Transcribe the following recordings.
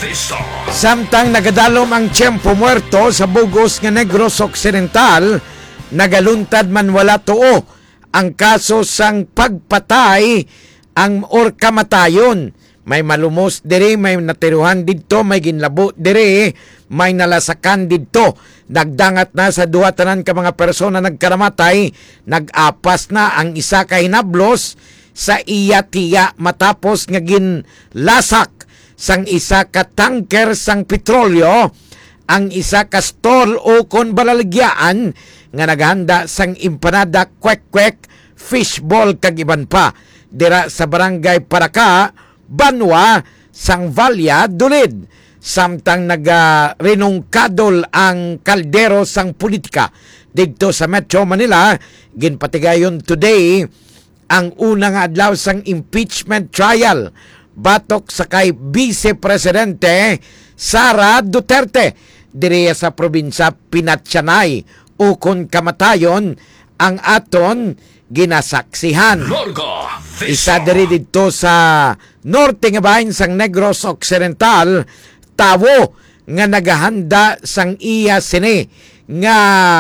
Samtang nagadalom ang tiyempo muerto sa bugos nga Negros Occidental, nagaluntad man wala tuo ang kaso sang pagpatay ang or kamatayon. May malumos diri, may natiruhan didto, may ginlabo diri, may nalasakan didto. Nagdangat na sa duwa tanan ka mga persona nagkaramatay, nagapas na ang isa ka hinablos sa iya tiya matapos nga ginlasak sang isa ka tanker sang petrolyo, ang isa ka stall o kon balaligyaan nga naghanda sang empanada, kwek-kwek, fishball kag iban pa dira sa barangay Paraka, Banwa, Sangvalya, Dulid. Samtang nagrenungkadol ang kaldero sang politika dito sa Metro Manila, ginpatigayon today ang unang adlaw sang impeachment trial batok sa kay Vice Presidente Sara Duterte diri sa probinsya Pinatsanay, ukon kamatayon ang aton ginasaksihan. Isa diri dito sa norte nga bahin sang Negros Occidental, tawo nga nagahanda sang iya sini nga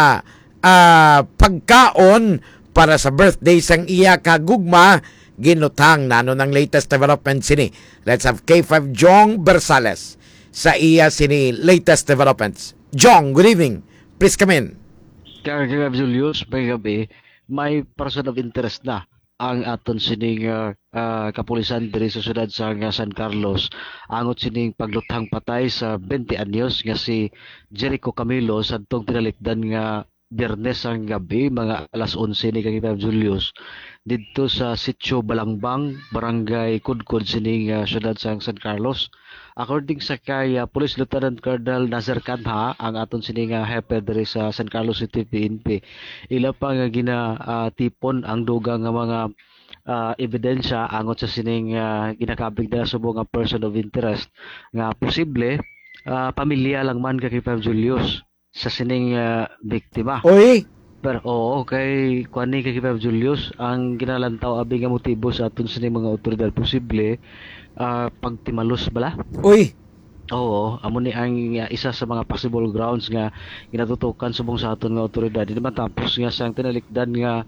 pagkaon para sa birthday sang iya kagugma, ginutang nano ng latest development sini. Let's have K5 Jong Bersales sa iya sini latest developments. Jong, good evening. Please come in. Kaya Julius, may gabi, may person of interest na ang aton sining kapulisan diri sa syudad sa San Carlos. Angot sining paglutang patay sa 20 anyos nga si Jericho Camilo sa tong pinalikdan nga Biyernes ang gabi, mga alas 11 ni kang Julius, dito sa Sitio Balangbang, Barangay Kudkod sining syudad sa San Carlos. According sa kay Police Lieutenant Colonel Nazar Kanha, ang aton sining hepe diri sa San Carlos City PNP, ila pa nga ginatipon ang dugang nga mga ebidensya angot sa sining ginakabig na subong nga person of interest nga posible pamilya lang man kay Julius sa sining biktima. Oy, Pero oo, kay kuani kay Julius, ang ginalantaw abi nga motibo sa aton sining mga otoridad posible pagtimalos bala. uy, Oo, amo ni ang isa sa mga possible grounds nga ginatutukan subong sa aton nga otoridad. Di naman tapos nga sang tinalikdan nga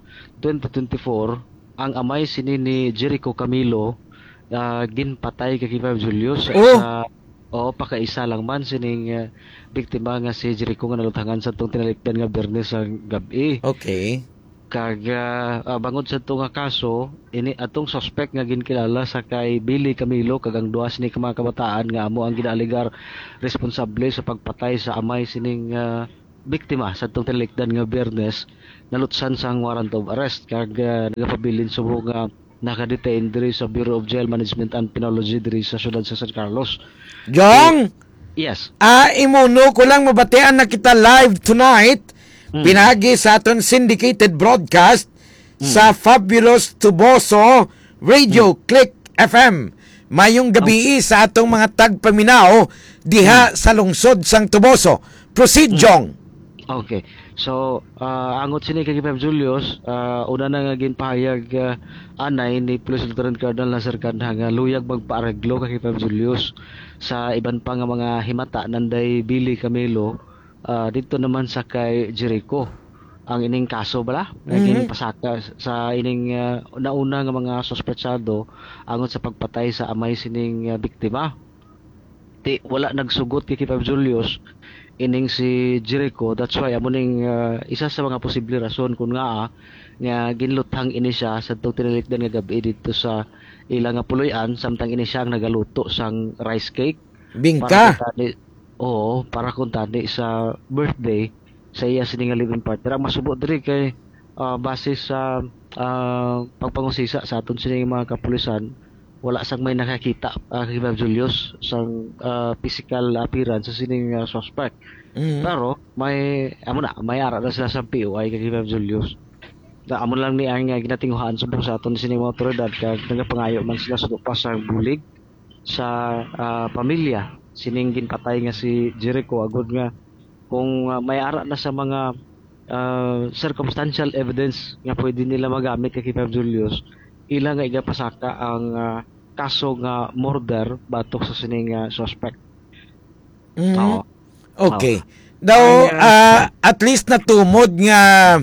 2024 ang amay sini ni Jericho Camilo ginpatay kay Julius sa pakaisa lang man sining biktima nga si Jericho nga nalutangan sa tong tinalikdan nga Biyernes sa gabi. okay. Kag bangod sa itong kaso, ini atong suspect nga ginkilala sa kay Billy Camilo kag ang duha sini ka mga kabataan nga amo ang ginaaligar responsable sa pagpatay sa amay sining biktima sa itong tinalikdan nga Biyernes, nalutsan sang warrant of arrest kag nagapabilin subong nga naka-detain diri sa Bureau of Jail Management and Penology diri sa syudad sa San Carlos. Jong, Yes. imuno ko lang mabatian na kita live tonight. Pinagi sa aton syndicated broadcast sa Fabulous Tuboso Radio Click FM. Mayong gabi sa atong mga tagpaminaw diha sa lungsod sang Tuboso. Proceed, Jong. Okay. So, angot sini kay Julius, una na nga ginpahayag anay ni Police Lieutenant Colonel Nazar Kanha nga luyag magpaareglo kay Julius sa iban pa nga mga himata nanday Billy Camilo dito naman sa kay Jericho. Ang ining kaso bala naging pasaka sa ining nauna nga mga suspetsado angot sa pagpatay sa amay sining biktima. Wala nagsugot kay Julius ining si Jericho. That's why amo ning isa sa mga posible rason kun nga ginluthang ini siya sa tinalikdan nga gabi dito sa ilang nga puloy-an samtang ini siya ang nagaluto sang rice cake Bingka. para kung tani sa birthday sa iya sining living partner. Ang masubo diri kay base sa pagpangusisa sa aton sining mga kapulisan, wala sang may nakakita kay Julius sang physical appearance sa sining suspect. Pero may ara na sila sa POI kay Julius. Amo lang ni ang ginatinguhan subong sa aton sining mga otoridad kag nagapangayo man sila sa pa sa bulig sa pamilya sining ginpatay nga si Jericho agud nga kung may ara na sa mga circumstantial evidence nga pwede nila magamit kay Julius, ila nga igapasaka ang kaso nga murder batok sa sining suspect. Oo. Okay. Daw, at least natumod nga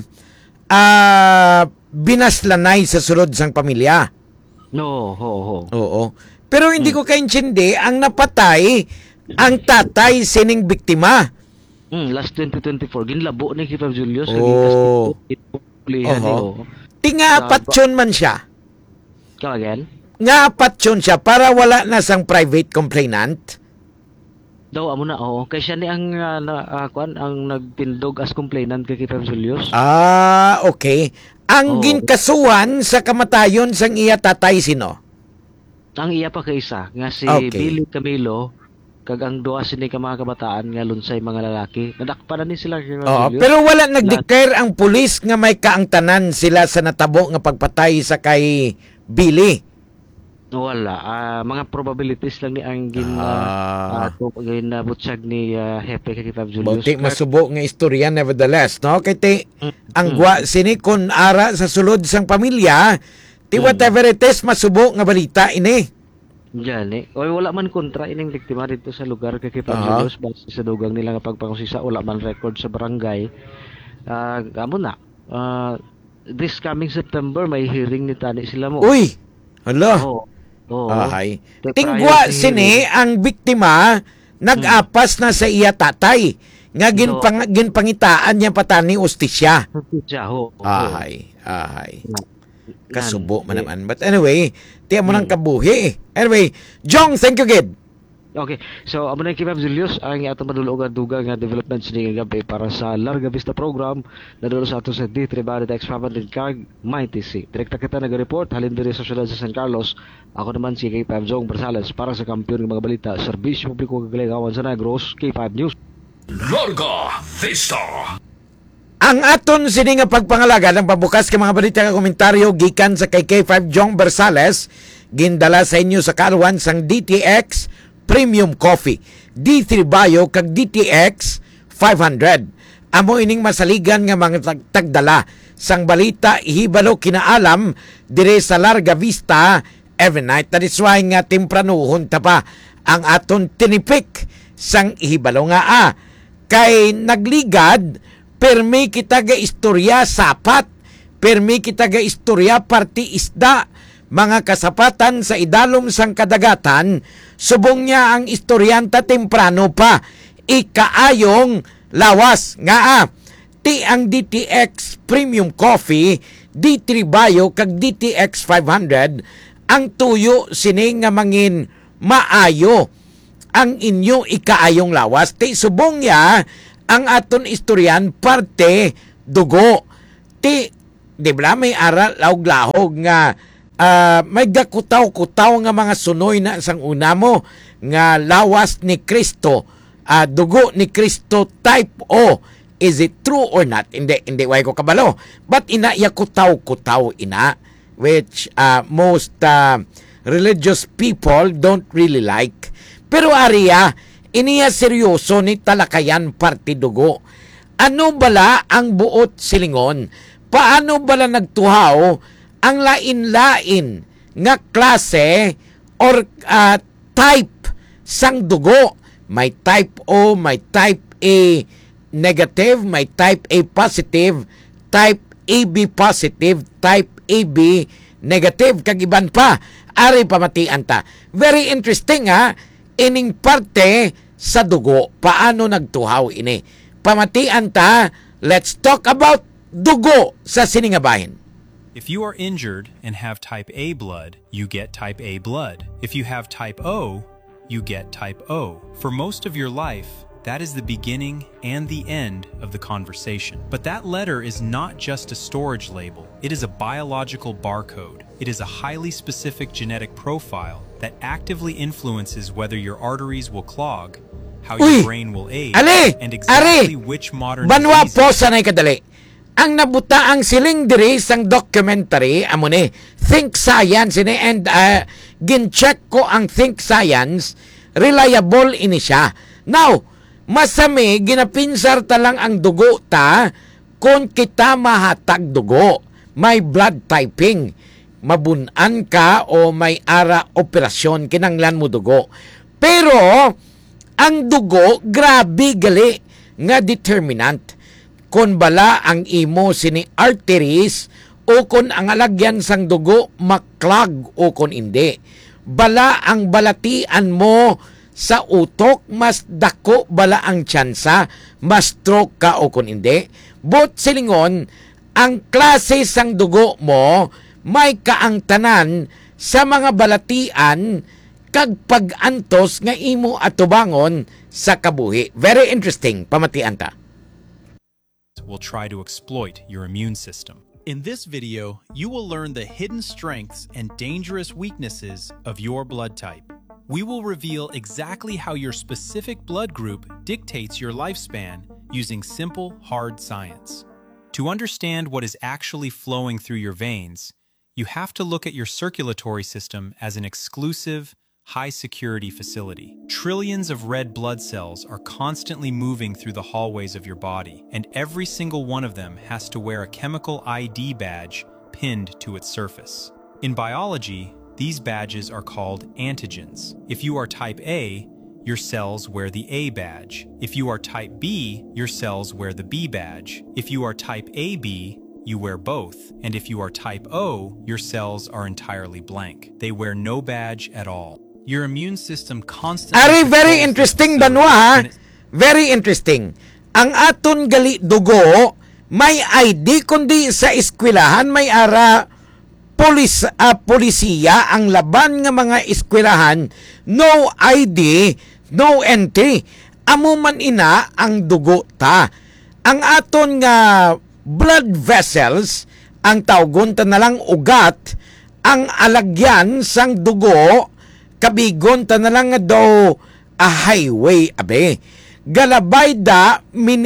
binaslanay sa sulod sang pamilya. No, ho. Oo. Pero hindi ko kaintindi, ang napatay, ang tatay sining biktima. Last 2024 ginlabo ni Kip Julius Oh. Oho. Tinga apat yun man siya. Come again? Nga apat yun siya para wala na sang private complainant. Daw amo na kay siya ni ang kuan ang nagtindog as complainant kay Kip Julius. Okay. Ang ginkasuhan sa kamatayon sang iya tatay sino? Ang iya pa kay isa nga si Okay. Billy Camilo kag ang duha sini ka mga kabataan nga lunsay mga lalaki. Nadakpan na ni sila kay Kip Julius. Pero wala nag-declare ang pulis nga may kaangtanan sila sa natabo nga pagpatay sa kay Billy. Wala. Mga probabilities lang ni ang ginabutsag ni Hepe kay Kip Julius. Bauti masubo nga istorya nevertheless, no? Kay ti ang gwa sini kun ara sa sulod sang pamilya, ti whatever it is masubo nga balita ini. Diyan Oy, wala man kontra ining biktima dito sa lugar kay Kip Julius base sa dugang nila nga pagpangusisa, wala man record sa barangay. Amo na. This coming September may hearing ni tani sila mo. Uy. Hala. Ahay. Tingwa sini ang biktima nag-apas na sa iya tatay nga ginpangitaan niya patani ustisya. Ahay. Kasubo man naman. But anyway, tiya mo nang kabuhi. Anyway, Jong, thank you, Gid. Okay. So, amo na Kip Julius ang atong madulog dugang nga development sining gabi para sa Larga Vista program nadulo sa ato sa D3 Barrio Tax Permanent Card Mighty C. Direkta kita nag-report halin diri sa syudad sa San Carlos. Ako naman si K5 Jong Barsales para sa kampiyon ng mga balita, serbisyo publiko kagaligawan sa Negros, K5 News. Larga Vista. Ang aton sini nga pagpangalaga ng pabukas kay mga balita nga komentaryo gikan sa kay K5 Jong Barsales gindala sa inyo sa kaluan sang DTX Premium Coffee, D3 Bio kag DTX 500. Amo ining masaligan nga mga tagdala sang balita hibalo kinaalam dire sa Larga Vista every night. That is why nga tempranuhon ta pa ang aton tinipik sang hibalo nga kay nagligad permi kita ga istorya sapat, permi kita ga istorya parti isda, mga kasapatan sa idalom sang kadagatan, subong niya ang istoryanta temprano pa, ikaayong lawas nga ti ang DTX Premium Coffee, D3 Bio kag DTX 500, ang tuyo sining nga mangin maayo ang inyo ikaayong lawas, ti subong niya ang aton istoryan parte dugo. Ti, di ba may aral lahog nga may gakutaw-kutaw nga mga sunoy na sang una mo nga lawas ni Kristo, dugo ni Kristo type O. Is it true or not? Hindi way ko kabalo. But ina ya kutaw-kutaw ina which most religious people don't really like. Pero ariya iniya seryoso ni talakayan parte dugo. Ano bala ang buot silingon? Paano bala nagtuhaw ang lain-lain nga klase or type sang dugo? May type O, may type A negative, may type A positive, type AB positive, type AB negative, kag iban pa. Ari pamatian ta. Very interesting ining parte sa dugo. Paano nagtuhaw ini? Pamatian ta, let's talk about dugo sa siningabahin. If you are injured and have type A blood, you get type A blood. If you have type O, you get type O. For most of your life, that is the beginning and the end of the conversation. But that letter is not just a storage label. It is a biological barcode. It is a highly specific genetic profile that actively influences whether your arteries will clog, how your brain will age, and exactly which modern banwa diseases. Po sanay kadali. Ang nabuta ang siling diri sang documentary amo ni Think Science ini, and gin-check ko ang Think Science, reliable ini siya. Now, masami ginapinsar ta lang ang dugo ta kung kita mahatag dugo. May blood typing. Mabunan ka o may ara operasyon kinanglan mo dugo. Pero Ang dugo, grabe gali nga determinant. Kung bala ang imo sini arteries o kung ang alagyan sang dugo maklag o kung hindi. Bala ang balatian mo sa utok, mas dako bala ang tsansa, mas stroke ka o kung hindi. But silingon, ang klase sang dugo mo may kaangtanan sa mga balatian kag pag-antos nga imo atubangon sa kabuhi. Very interesting, pamatian ta. Will try to exploit your immune system. In this video, you will learn the hidden strengths and dangerous weaknesses of your blood type. We will reveal exactly how your specific blood group dictates your lifespan using simple, hard science. To understand what is actually flowing through your veins, you have to look at your circulatory system as an exclusive, high-security facility. Trillions of red blood cells are constantly moving through the hallways of your body, and every single one of them has to wear a chemical ID badge pinned to its surface. In biology, these badges are called antigens. If you are type A, your cells wear the A badge. If you are type B, your cells wear the B badge. If you are type AB, you wear both. And if you are type O, your cells are entirely blank. They wear no badge at all. Your immune system constantly... Ari, very interesting, Banwa, ha? Very interesting. Ang aton gali dugo, may ID, kundi sa eskwelahan, may ara polisiya, ang laban nga mga eskwelahan, no ID, no entry. Amo man ina ang dugo ta. Ang aton nga blood vessels, ang tawgon ta nalang ugat, ang alagyan sang dugo, kabigon ta nalang nga daw a highway, abe. Galabay da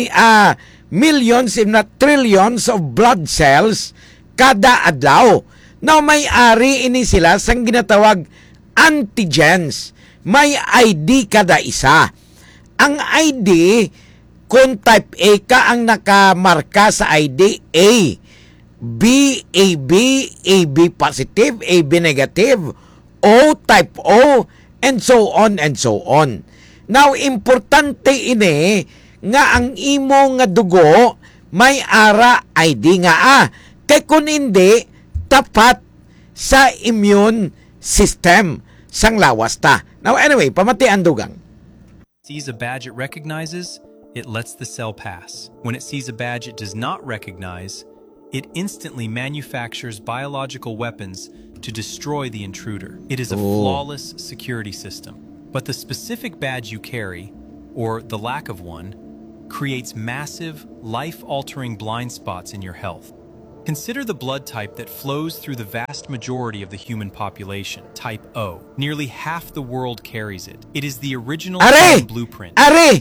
millions if not trillions of blood cells kada adlaw. Now may ari ini sila sang ginatawag antigens. May ID kada isa. Ang ID, kung type A ka ang nakamarka sa ID, A, B, AB, AB positive, AB negative, O, type O, and so on and so on. Now, importante ini nga ang imo nga dugo may ara ID nga kay kung hindi, tapat sa immune system sang lawas ta. Now, anyway, pamatian dugang. Sees a badge it recognizes, it lets the cell pass. When it sees a badge it does not recognize, it instantly manufactures biological weapons to destroy the intruder. It is a flawless security system. But the specific badge you carry, or the lack of one, creates massive, life-altering blind spots in your health. Consider the blood type that flows through the vast majority of the human population, type O. Nearly half the world carries it. It is the original human blueprint.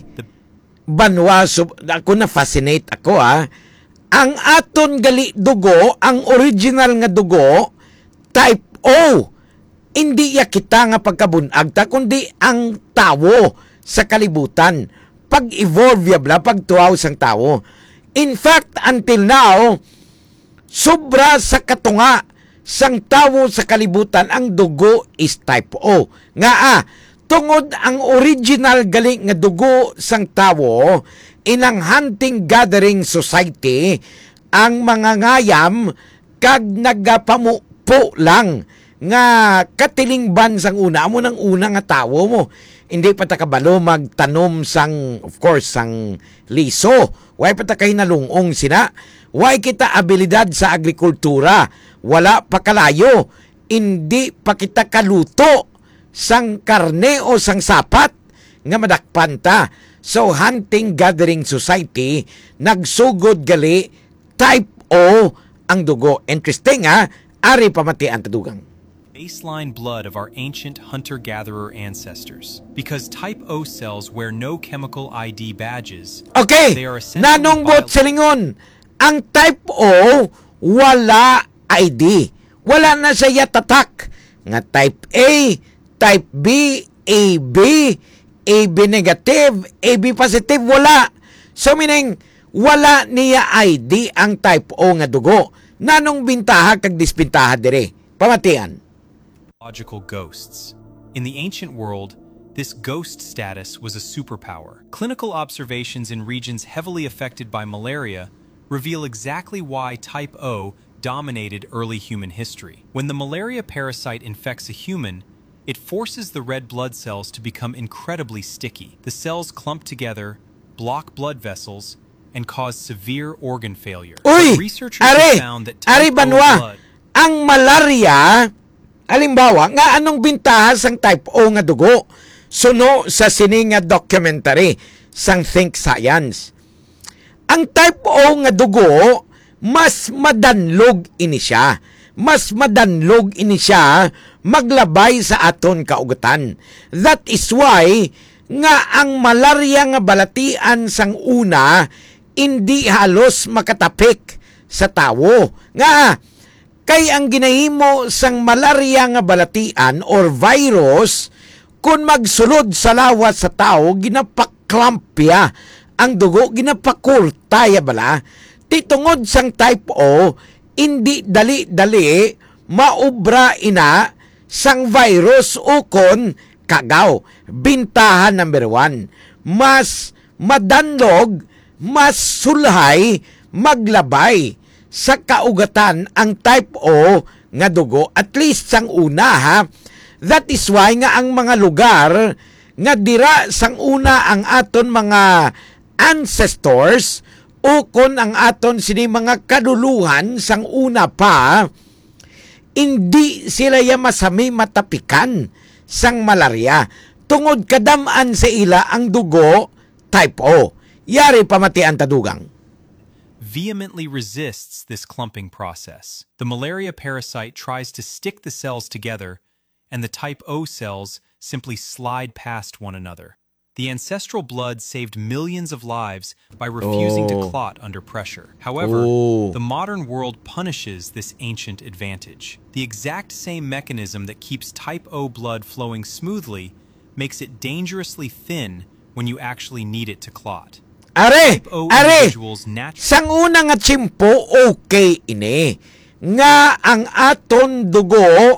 Banwa, ako na-fascinate ako Ang aton gali dugo, ang original nga dugo, type O. Hindi ya kita nga pagkabunag ta, kundi ang tawo sa kalibutan. Pag-evolve yabla, pagtuaw sang tawo. In fact, until now, sobra sa katunga sang tawo sa kalibutan, ang dugo is type O. Nga tungod ang original galing nga dugo sang tawo, inang hunting gathering society, ang mga ngayam kag nagapamupo lang nga katilingban sang una mo nang una nga tawo mo. Hindi pa ta kabalo magtanom sang, of course, sang liso. Way pa ta kahinalungong sina. Way kita abilidad sa agrikultura. Wala pa kalayo. Hindi pa kita kaluto sang karne o sang sapat nga madakpan ta. So, hunting gathering society, nagsugod gali, type O ang dugo. Interesting Ari pamatian tadugang. Baseline blood of our ancient hunter-gatherer ancestors. Because type O cells wear no chemical ID badges. Okay, nanongbot sa lingon. Ang type O, wala ID. Wala na siya tatak. Nga type A, type B, AB, AB negative, AB positive, wala. So meaning, wala niya ID ang type O nga dugo. Nanong bintaha kag dispintaha dire. Pamatian. Biological ghosts. In the ancient world, This ghost status was a superpower. Clinical observations in regions heavily affected by malaria reveal exactly why type O dominated early human history. When the malaria parasite infects a human, it forces the red blood cells to become incredibly sticky. The cells clump together, block blood vessels, and cause severe organ failure. Uy! Researchers have found that Ari type O Banwa, blood ang malaria, halimbawa, nga anong bintahas ang type O nga dugo? Suno sa sini nga documentary sang Think Science. Ang type O nga dugo, mas madanlog ini siya. Mas madanlog ini siya maglabay sa aton kaugatan. That is why nga ang malaria nga balatian sang una hindi halos makatapik sa tawo. Nga kay ang ginahimo sang malaria nga balatian or virus kung magsulod sa lawas sa tao ginapaklampya ang dugo, ginapakurtaya bala. Titungod sang type O, hindi dali-dali maubra ina sang virus o kon kagaw. Bintahan number 1, mas madanlog, mas sulhay, maglabay sa kaugatan ang type O nga dugo. At least sang una ha. That is why nga ang mga lugar nga dira sang una ang aton mga ancestors o kon ang aton sini mga kaduluhan sang una pa, hindi sila ya masami matapikan sang malaria. Tungod kadaman sa ila ang dugo type O. Yari pamatian tadugang. vehemently resists this clumping process. The malaria parasite tries to stick the cells together, and the type O cells simply slide past one another. The ancestral blood saved millions of lives by refusing to clot under pressure. However, the modern world punishes this ancient advantage. The exact same mechanism that keeps type O blood flowing smoothly makes it dangerously thin when you actually need it to clot. Are, individuals sang una nga tsimpo, okay ini. Nga ang aton dugo,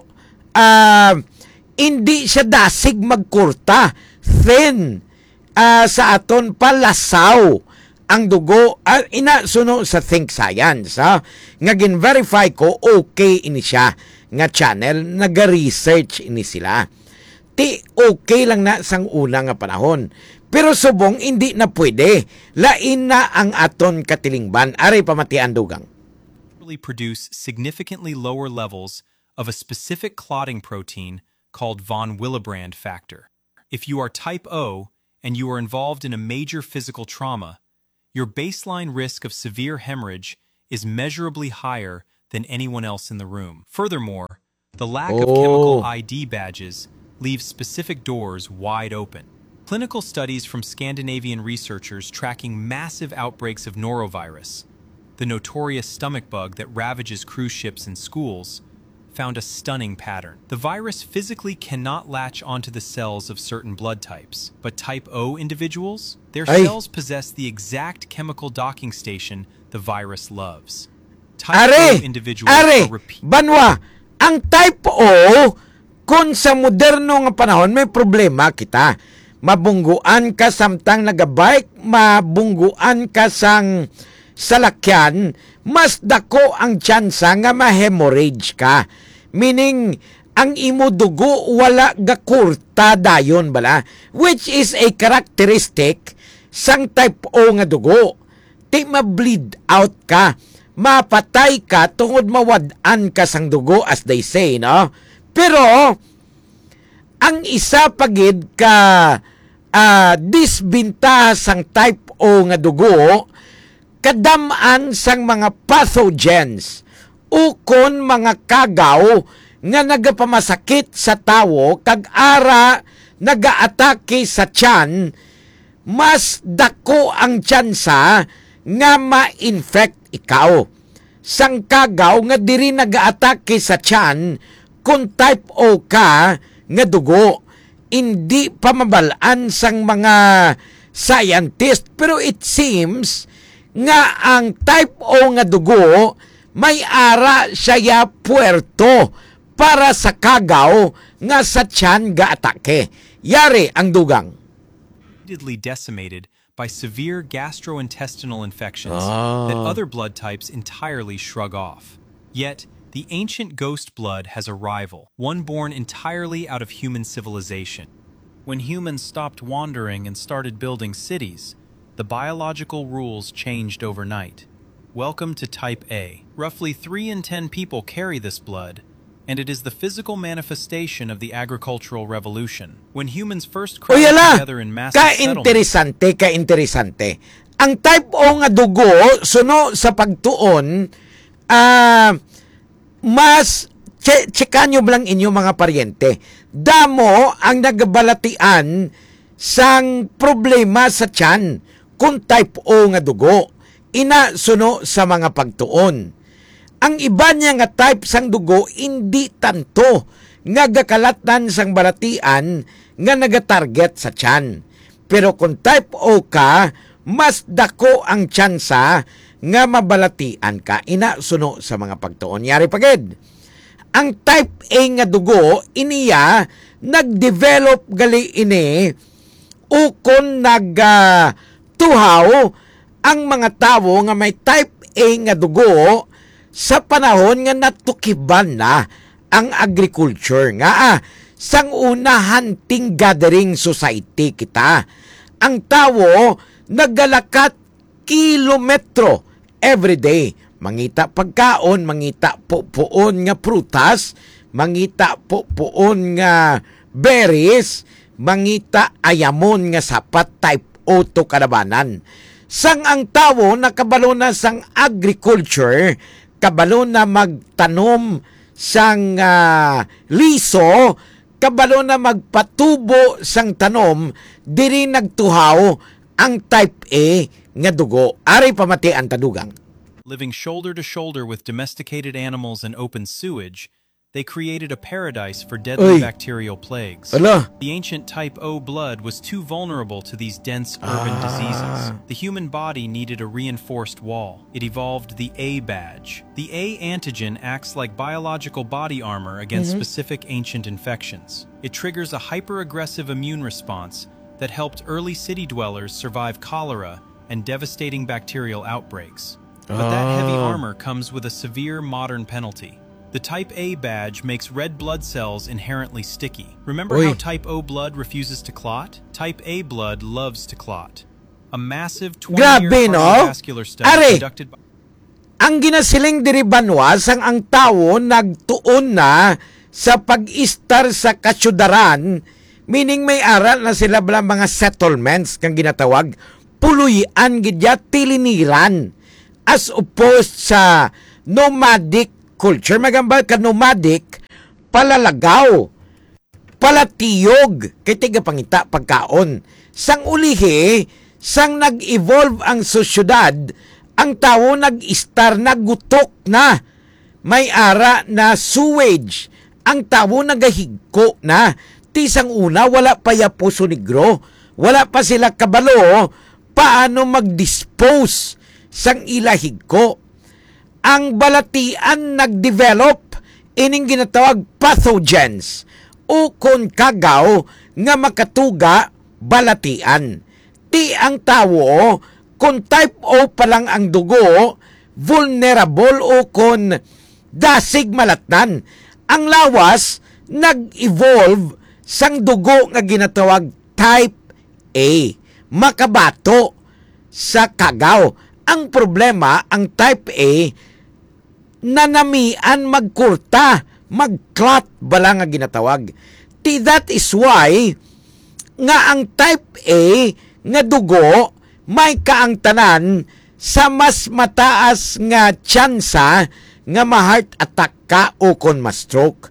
hindi siya dasig magkurta. Thin. Sa aton palasaw ang dugo. Ina suno sa Think Science. Nga gin-verify ko, okay ini siya. Nga channel, nag-research ini sila. Ti okay lang na sang una nga panahon. Pero subong hindi na pwede. Lain na ang aton katilingban. Aray pamatian dugang. Produce significantly lower levels of a specific clotting protein called von Willebrand factor. If you are type O and you are involved in a major physical trauma, your baseline risk of severe hemorrhage is measurably higher than anyone else in the room. Furthermore, the lack of chemical ID badges leaves specific doors wide open. Clinical studies from Scandinavian researchers tracking massive outbreaks of norovirus, the notorious stomach bug that ravages cruise ships and schools, found a stunning pattern. The virus physically cannot latch onto the cells of certain blood types, but type O individuals, their cells possess the exact chemical docking station the virus loves. Type O individuals are Banwa, ang type O, kung sa moderno nga panahon, may problema kita. Mabungguan ka samtang nagabike, mabungguan ka sang salakyan, mas dako ang tsansa nga ma-hemorrhage ka. Meaning, ang imo dugo wala gakurta dayon bala, which is a characteristic sang type O nga dugo. Ti ma-bleed out ka, mapatay ka tungod mawadan ka sang dugo, as they say, no? Pero ang isa pagid ka disbintaha sang type O nga dugo, kadamaan sang mga pathogens ukon mga kagaw nga nagapamasakit sa tawo kag ara nagaatake sa tiyan, mas dako ang tsansa nga ma-infect ikaw. Sang kagaw nga diri nagaatake sa tiyan kung type O ka nga dugo. Hindi pa mabalaan sang mga scientist, pero it seems nga ang type O nga dugo may ara siya puerto para sa kagaw nga sa tiyan ga atake. Yari ang dugang. Repeatedly decimated by severe gastrointestinal infections that other blood types entirely shrug off. Yet, the ancient ghost blood has a rival, one born entirely out of human civilization. When humans stopped wandering and started building cities, the biological rules changed overnight. Welcome to Type A. Roughly 3 in 10 people carry this blood, and it is the physical manifestation of the agricultural revolution. When humans first crowded Uyala, together in massive settlements, ka-interesante. Ang type O nga dugo, suno sa pagtuon, mas, checkan nyo lang inyo mga paryente, damo ang nagbalatian sang problema sa tiyan kung type O nga dugo. Ina suno sa mga pagtuon. Ang iba niya nga type sang dugo, hindi tanto nga gakalatan sang balatian nga nagatarget sa tiyan. Pero kung type O ka, mas dako ang tsansa nga mabalatian ka. Ina suno sa mga pagtuon. Yari pagid. Ang type A nga dugo, iniya nagdevelop gali ini ukon nagtuhaw ang mga tao nga may type A nga dugo sa panahon nga natukiban na ang agriculture nga sang una hunting gathering society kita. Ang tao naggalakat kilometro everyday, mangita pagkaon, mangita pupuon nga prutas, mangita pupuon nga berries, mangita ayamon nga sapat type O to kalabanan. Sang ang tao nakabalo na sang agriculture, kabalo na magtanom sang liso, kabalo na magpatubo sang tanom, diri nagtuhaw ang type A nga dugo. Ari pamati ang tadugang. living shoulder to shoulder with domesticated animals and open sewage, they created a paradise for deadly bacterial plagues. Ala. The ancient type O blood was too vulnerable to these dense urban diseases. The human body needed a reinforced wall. It evolved the A badge. The A antigen acts like biological body armor against specific ancient infections. It triggers a hyper-aggressive immune response that helped early city dwellers survive cholera and devastating bacterial outbreaks. But that heavy armor comes with a severe modern penalty. The Type A badge makes red blood cells inherently sticky. Remember how Type O blood refuses to clot? Type A blood loves to clot. A massive 20-year Grabe, no? cardiovascular study Are, conducted by... ang ginasiling diri banwas ang tao nagtuon na sa pag-istar sa kasyudaran, meaning may aral na sila bala mga settlements kang ginatawag, puluyan gidya tiliniran as opposed sa nomadic culture. Magambal ka nomadic, palalagaw, palatiyog, kay tiga pangita pagkaon. Sang ulihi, sang nag-evolve ang sosyudad, ang tao nag-istar, nagutok na. May ara na sewage. Ang tao nagahigko na. Tisang una, wala pa ya Puso Negro. Wala pa sila kabalo paano mag-dispose sang ilahigko. Ang balatian nag-develop ining ginatawag pathogens o kung kagaw nga makatuga balatian. Ti ang tao kung type O pa lang ang dugo, vulnerable o kung dasig malatnan. Ang lawas nag-evolve sang dugo nga ginatawag type A, makabato sa kagaw. Ang problema, ang type A, nanamian magkurta, mag-clot bala nga ginatawag. That is why nga ang type A nga dugo may kaangtanan sa mas mataas nga tsansa nga ma-heart attack ka o kon ma-stroke.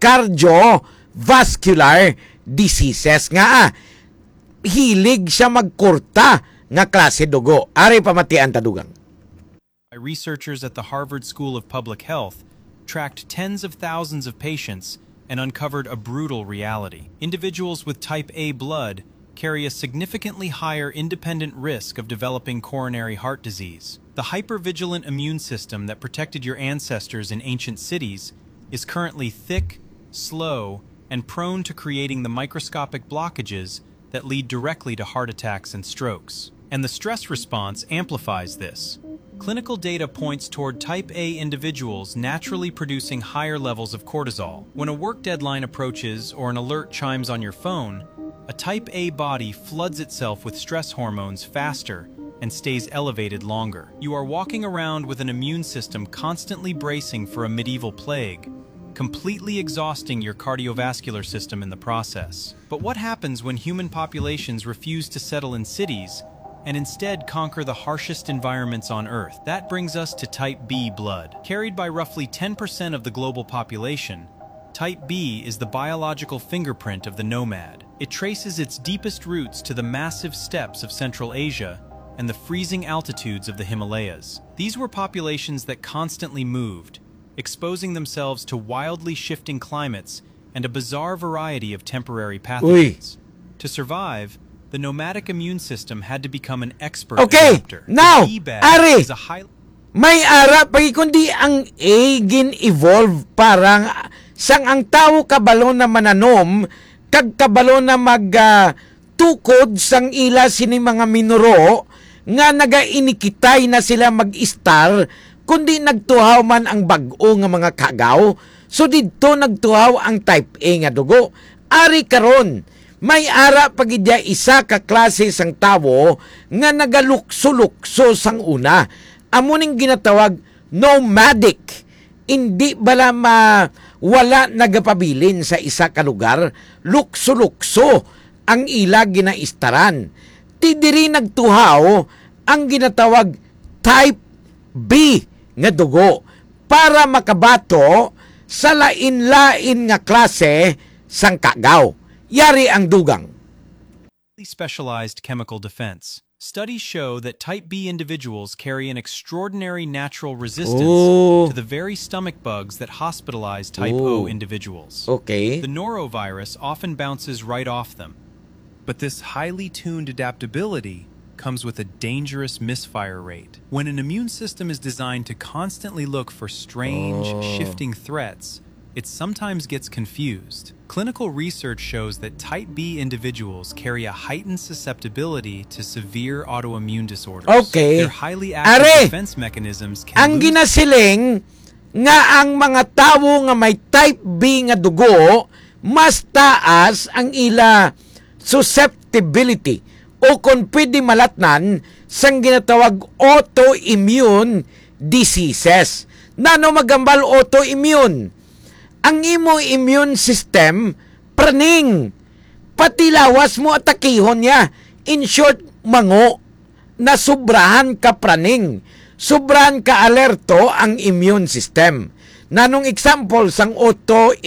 Cardiovascular diseases nga hilig siya magkurta nga klase dugo. Ari pamatian tadugang. Researchers at the Harvard School of Public Health tracked tens of thousands of patients and uncovered a brutal reality. Individuals with type A blood carry a significantly higher independent risk of developing coronary heart disease. The hypervigilant immune system that protected your ancestors in ancient cities is currently thick, slow, and prone to creating the microscopic blockages that lead directly to heart attacks and strokes. And the stress response amplifies this. Clinical data points toward type A individuals naturally producing higher levels of cortisol. When a work deadline approaches or an alert chimes on your phone, a type A body floods itself with stress hormones faster and stays elevated longer. You are walking around with an immune system constantly bracing for a medieval plague, completely exhausting your cardiovascular system in the process. But what happens when human populations refuse to settle in cities and instead conquer the harshest environments on Earth? That brings us to type B blood. Carried by roughly 10% of the global population, type B is the biological fingerprint of the nomad. It traces its deepest roots to the massive steppes of Central Asia and the freezing altitudes of the Himalayas. These were populations that constantly moved, exposing themselves to wildly shifting climates and a bizarre variety of temporary pathogens. To survive, the nomadic immune system had to become an expert adapter. Now, The B-bag Ari, is a high... may ara pagi kundi ang A gin-evolve parang sang ang tao kabalo na mananom kag kabalo na tukod sang ila sini mga minuro nga nagainikitay na sila mag-star kundi nagtuhaw man ang bag-o nga mga kagaw. So didto nagtuhaw ang type A nga dugo. Ari karon may ara pagidya isa ka klase sang tawo nga nagalukso-lukso sang una. Amuning ginatawag nomadic. Hindi bala wala nagapabilin sa isa ka lugar. Lukso-lukso ang ila ginaistaran. Ti diri nagtuhaw ang ginatawag type B nga dugo para makabato sa lain-lain nga klase sang kagaw. Yari ang dugang. Specialized chemical defense. Studies show that type B individuals carry an extraordinary natural resistance to the very stomach bugs that hospitalize type O individuals. Okay. The norovirus often bounces right off them. But this highly tuned adaptability comes with a dangerous misfire rate. When an immune system is designed to constantly look for strange, shifting threats, it sometimes gets confused. Clinical research shows that type B individuals carry a heightened susceptibility to severe autoimmune disorders. Okay. Their highly active defense mechanisms can ang ginasiling nga ang mga tawo nga may type B nga dugo mas taas ang ila susceptibility o kung pwede malatnan sang ginatawag autoimmune diseases. Nano magambal autoimmune? Ang imo immune system praning pati lawas mo atakihon niya. In short, mango na sobrahan ka praning, sobrahan ka alerto ang immune system. Nanong example sang auto